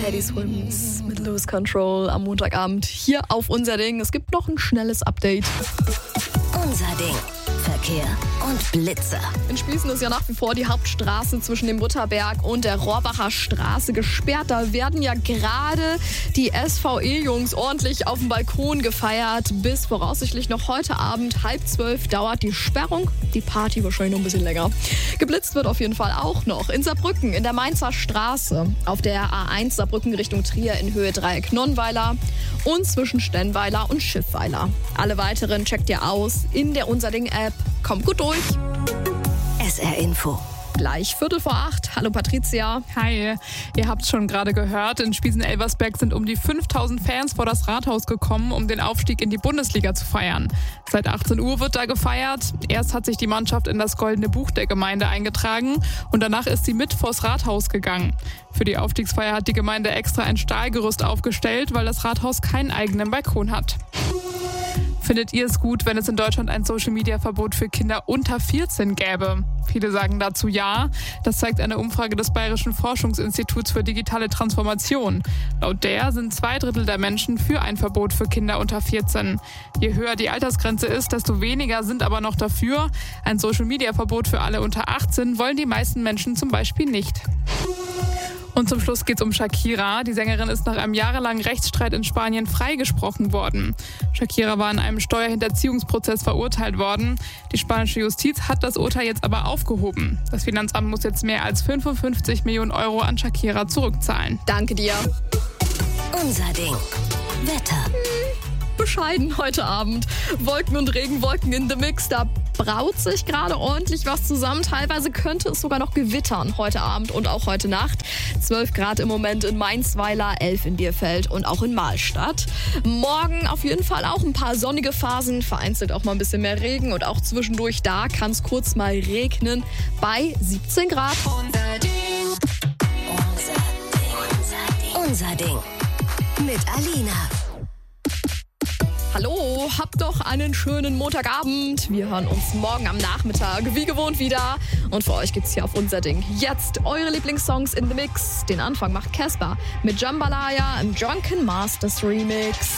Teddy Swims mit Lose Control am Montagabend hier auf Unser Ding. Es gibt noch ein schnelles Update. Unser Ding. Verkehr und Blitzer. In Spießen ist ja nach wie vor die Hauptstraße zwischen dem Butterberg und der Rohrbacher Straße gesperrt. Da werden ja gerade die SVE-Jungs ordentlich auf dem Balkon gefeiert. Bis voraussichtlich noch heute Abend 11:30 dauert die Sperrung. Die Party wahrscheinlich noch ein bisschen länger. Geblitzt wird auf jeden Fall auch noch in Saarbrücken, in der Mainzer Straße, auf der A1 Saarbrücken Richtung Trier in Höhe Dreieck Nonnweiler und zwischen Stennweiler und Schiffweiler. Alle weiteren checkt ihr aus in der Unser Ding-App. Kommt gut durch. SR Info. Gleich 7:45. Hallo Patricia. Hi, ihr habt es schon gerade gehört, in Spießen-Elversberg sind um die 5000 Fans vor das Rathaus gekommen, um den Aufstieg in die Bundesliga zu feiern. Seit 18 Uhr wird da gefeiert. Erst hat sich die Mannschaft in das Goldene Buch der Gemeinde eingetragen und danach ist sie mit vors Rathaus gegangen. Für die Aufstiegsfeier hat die Gemeinde extra ein Stahlgerüst aufgestellt, weil das Rathaus keinen eigenen Balkon hat. Findet ihr es gut, wenn es in Deutschland ein Social-Media-Verbot für Kinder unter 14 gäbe? Viele sagen dazu ja. Das zeigt eine Umfrage des Bayerischen Forschungsinstituts für digitale Transformation. Laut der sind 2/3 der Menschen für ein Verbot für Kinder unter 14. Je höher die Altersgrenze ist, desto weniger sind aber noch dafür. Ein Social-Media-Verbot für alle unter 18 wollen die meisten Menschen zum Beispiel nicht. Und zum Schluss geht's um Shakira. Die Sängerin ist nach einem jahrelangen Rechtsstreit in Spanien freigesprochen worden. Shakira war in einem Steuerhinterziehungsprozess verurteilt worden. Die spanische Justiz hat das Urteil jetzt aber aufgehoben. Das Finanzamt muss jetzt mehr als 55 Millionen Euro an Shakira zurückzahlen. Danke dir. Unser Ding. Wetter. Bescheiden heute Abend. Wolken und Regenwolken in the Mix. Da braut sich gerade ordentlich was zusammen. Teilweise könnte es sogar noch gewittern heute Abend und auch heute Nacht. 12 Grad im Moment in Mainzweiler, 11 in Bierfeld und auch in Mahlstadt. Morgen auf jeden Fall auch ein paar sonnige Phasen, vereinzelt auch mal ein bisschen mehr Regen und auch zwischendurch da kann es kurz mal regnen bei 17 Grad. Unser Ding. Unser Ding. Mit Alina. Hallo, habt doch einen schönen Montagabend. Wir hören uns morgen am Nachmittag wie gewohnt wieder. Und für euch gibt's hier auf Unser Ding jetzt eure Lieblingssongs in the Mix. Den Anfang macht Casper mit Jambalaya im Drunken Masters Remix.